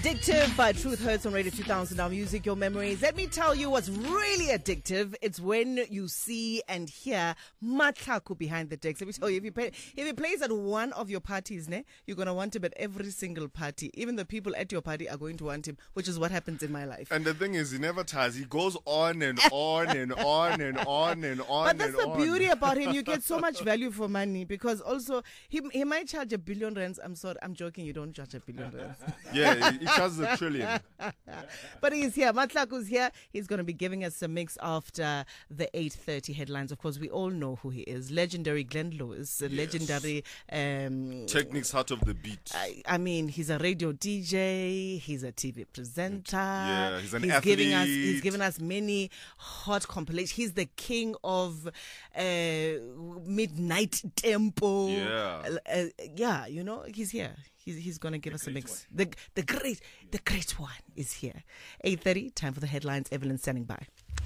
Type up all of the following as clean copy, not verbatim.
Addictive by Truth Hurts on Radio 2000. Our music, your memories. Let me tell you what's really addictive. It's when you see and hear Matlaku behind the decks. Let me tell you, if he plays at one of your parties, you're going to want him at every single party. Even the people at your party are going to want him, which is what happens in my life. And the thing is, he never tires. He goes on and on and on and on and on. But that's the beauty about him. You get so much value for money because also he might charge R1 billion. I'm sorry, I'm joking. You don't charge R1 billion. Yeah, he charges $1 trillion. But he's here. Matlaku's here. He's going to be giving us a mix after the 8:30 headlines. Of course, we all know who he is. Legendary Glenn Lewis. Yes. Legendary... Techniques Heart of the Beat. I mean, he's a radio DJ. He's a TV presenter. Yeah, he's an athlete. He's given us many hot compilations. He's the king of midnight tempo. Yeah. You know, he's here. He's going to give us a mix. The great one is here. 8:30, time for the headlines. Evelyn standing by.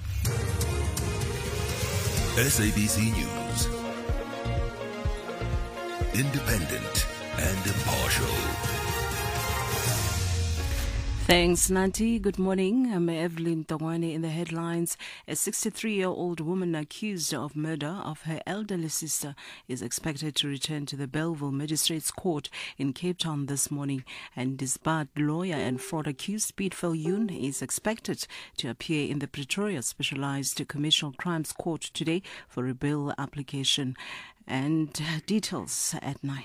SABC News. Independent and impartial. Thanks, Nanti. Good morning. I'm Evelyn Tongwane in the headlines. A 63-year-old woman accused of murder of her elderly sister is expected to return to the Bellville Magistrates Court in Cape Town this morning. And disbarred lawyer and fraud accused Pete Viljoen is expected to appear in the Pretoria Specialized Commercial Crimes Court today for a bail application. And details at 9.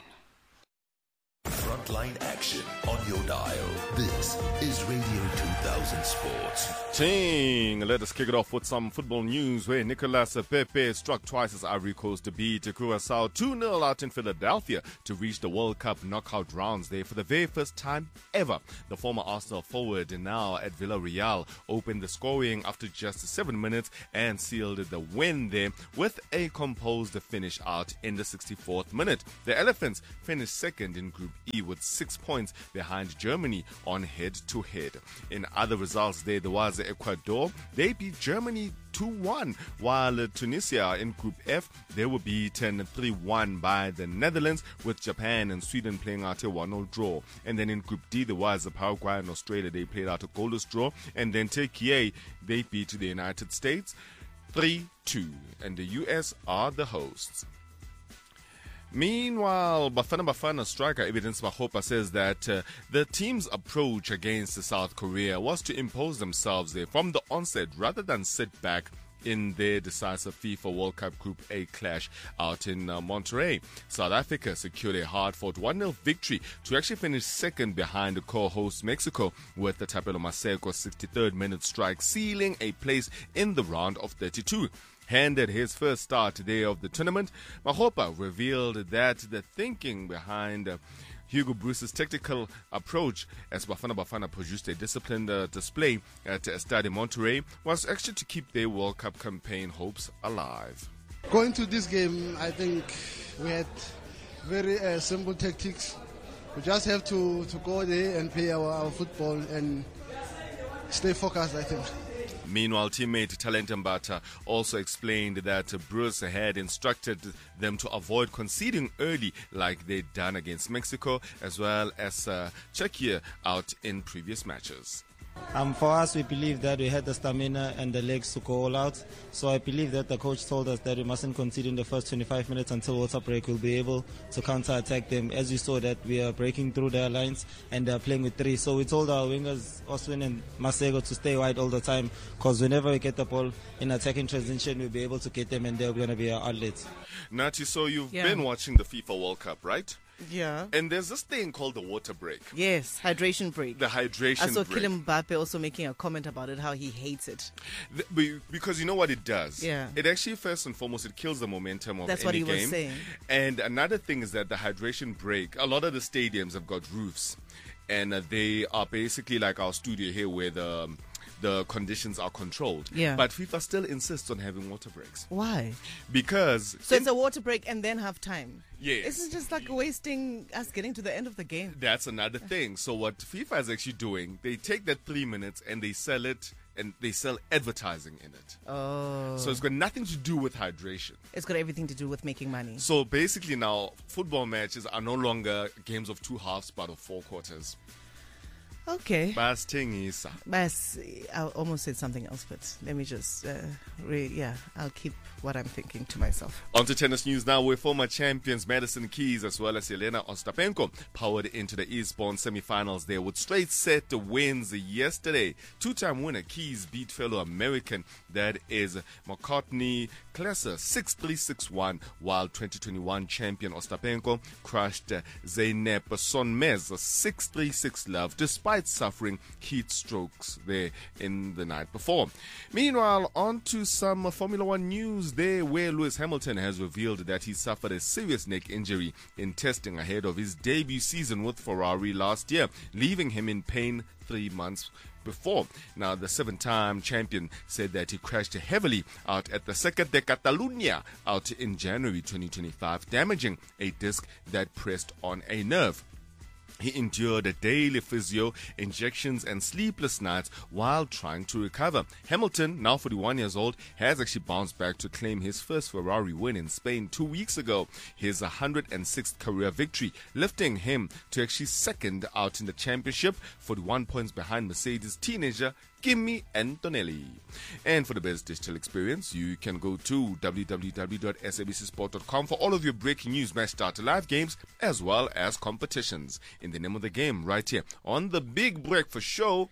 Frontline action on your dial. This is Radio 2000 Sports. Ting! Let us kick it off with some football news where Nicolas Pepe struck twice as Ivory Coast beat Curaçao 2-0 out in Philadelphia to reach the World Cup knockout rounds there for the very first time ever. The former Arsenal forward, now at Villarreal, opened the scoring after just 7 minutes and sealed the win there with a composed finish out in the 64th minute. The Elephants finished second in Group E with 6 points behind Germany on head-to-head. In other results there was Ecuador. They beat Germany 2-1, while Tunisia in Group F, they were beaten 3-1 by the Netherlands, with Japan and Sweden playing out a 1-0 draw. And then in Group D, there was Paraguay and Australia. They played out a goalless draw. And then Turkey, they beat the United States 3-2. And the US are the hosts. Meanwhile, Bafana striker Evidence Mahopa says that the team's approach against South Korea was to impose themselves there from the onset rather than sit back in their decisive FIFA World Cup Group A clash out in Monterrey. South Africa secured a hard-fought 1-0 victory to actually finish second behind the co-host Mexico, with the Tapelo Maseko's 63rd minute strike sealing a place in the round of 32. Handed his first start today of the tournament, Mahopa revealed that the thinking behind Hugo Bruce's tactical approach as Bafana produced a disciplined display at Stade Monterrey was actually to keep their World Cup campaign hopes alive. Going to this game, I think we had very simple tactics. We just have to go there and play our football and stay focused, I think. Meanwhile, teammate Talent Mbata also explained that Bruce had instructed them to avoid conceding early like they'd done against Mexico as well as Czechia out in previous matches. For us, we believe that we had the stamina and the legs to go all out. So I believe that the coach told us that we mustn't concede in the first 25 minutes until water break. We'll be able to counter-attack them. As you saw that we are breaking through their lines and they're playing with three. So we told our wingers, Oswin and Masego, to stay wide all the time, because whenever we get the ball in attacking transition, we'll be able to get them and they're going to be our outlets. Nati, so you've been watching the FIFA World Cup, right? Yeah. And there's this thing called the water break. Yes, hydration break. The hydration break. I saw Kylian Mbappe also making a comment about it, how he hates it. Because you know what it does? Yeah. It actually, first and foremost, it kills the momentum of That's any what he game. was saying. And another thing is that the hydration break, a lot of the stadiums have got roofs. And they are basically like our studio here where the conditions are controlled. Yeah. But FIFA still insists on having water breaks. Why? Because... So it's a water break and then half time. Yes. This is just like wasting us getting to the end of the game. That's another thing. So what FIFA is actually doing, they take that 3 minutes and they sell it, and they sell advertising in it. Oh. So it's got nothing to do with hydration. It's got everything to do with making money. So basically now, football matches are no longer games of two halves, but of four quarters. Okay. Basithengisa. I almost said something else, but let me just, I'll keep what I'm thinking to myself. On to tennis news now, where former champions Madison Keys as well as Jelena Ostapenko powered into the Eastbourne semi-finals there with straight set wins yesterday. Two-time winner Keys beat fellow American, that is McCartney Klesser, 6-3, 6-1, while 2021 champion Ostapenko crushed Zeynep Sonmez 6-3, 6-love, despite suffering heat strokes there in the night before. Meanwhile, on to some Formula One news there, where Lewis Hamilton has revealed that he suffered a serious neck injury in testing ahead of his debut season with Ferrari last year, leaving him in pain 3 months before. Now, the 7-time champion said that he crashed heavily out at the Circuit de Catalunya out in January 2025, damaging a disc that pressed on a nerve. He endured a daily physio, injections and sleepless nights while trying to recover. Hamilton, now 41 years old, has actually bounced back to claim his first Ferrari win in Spain 2 weeks ago, his 106th career victory, lifting him to actually second out in the championship, 41 points behind Mercedes teenager Kimi Antonelli. And for the best digital experience, you can go to www.sabcsport.com for all of your breaking news, match data, live games, as well as competitions. In the name of the game, right here on the Big Breakfast Show,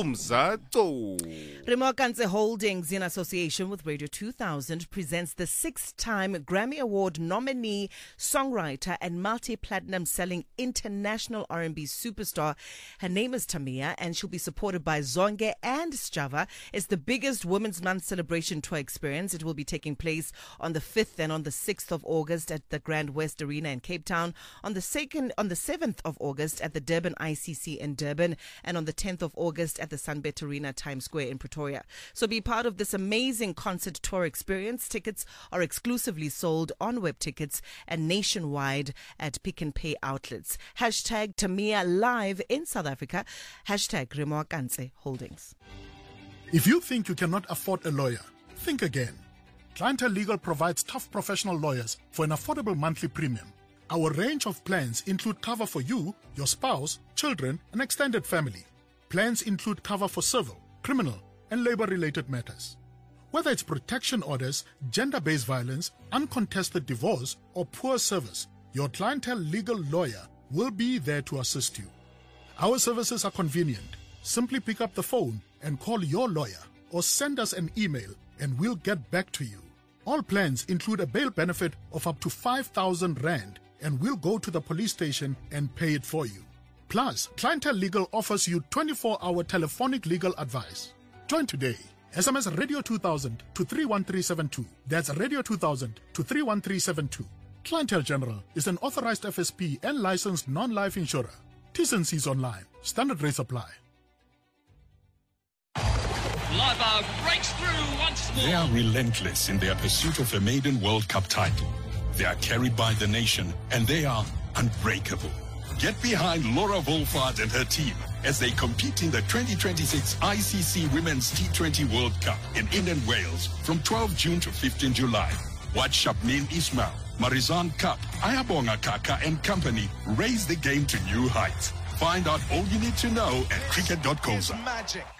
Umzato. Remo Kantse Holdings, in association with Radio 2000, presents the 6-time Grammy Award nominee, songwriter, and multi-platinum selling international R&B superstar. Her name is Tamia, and she'll be supported by Zonke and Sjava. It's the biggest Women's Month celebration tour experience. It will be taking place on the 5th and on the 6th of August at the Grand West Arena in Cape Town, on the 7th of August at the Durban ICC in Durban, and on the 10th of August at the Sunbet Arena, Times Square in Pretoria. So be part of this amazing concert tour experience. Tickets are exclusively sold on web tickets and nationwide at Pick and Pay outlets. Hashtag Tamia Live in South Africa. Hashtag Remo Kantse Holdings. If you think you cannot afford a lawyer, think again. Clientele Legal provides tough professional lawyers for an affordable monthly premium. Our range of plans include cover for you, your spouse, children, and extended family. Plans include cover for civil, criminal, and labor-related matters. Whether it's protection orders, gender-based violence, uncontested divorce, or poor service, your Clientele Legal lawyer will be there to assist you. Our services are convenient. Simply pick up the phone and call your lawyer or send us an email and we'll get back to you. All plans include a bail benefit of up to 5,000 Rand and we'll go to the police station and pay it for you. Plus, Clientele Legal offers you 24-hour telephonic legal advice. Join today. SMS Radio 2000 to 31372. That's Radio 2000 to 31372. Clientele General is an authorized FSP and licensed non-life insurer. T's and C's online. Standard rates apply. Lava breaks through once more. They are relentless in their pursuit of a maiden World Cup title. They are carried by the nation, and they are unbreakable. Get behind Laura Wolfhard and her team as they compete in the 2026 ICC Women's T20 World Cup in Indian Wales from 12 June to 15 July. Watch Shabneen Ismail, Marizan Cup, Ayabonga Kaka and company raise the game to new heights. Find out all you need to know at cricket.coza. Magic.